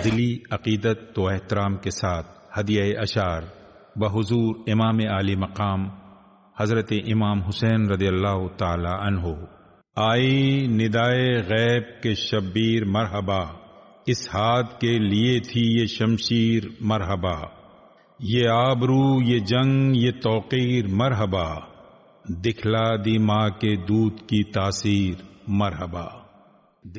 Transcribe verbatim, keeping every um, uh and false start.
दिली अकीदत व एहतराम के साथ हदिया अशार व हुजूर इमाम आली मकाम हजरत इमाम हुसैन रदियल्लाहु ताला अन्हु। आई निदाए गैब के शब्बीर मरहबा, इस हाथ के लिए थी ये शमशीर मरहबा। ये आबरू ये जंग ये तौकीर मरहबा, दिखला दी माँ के दूध की तासीर मरहबा।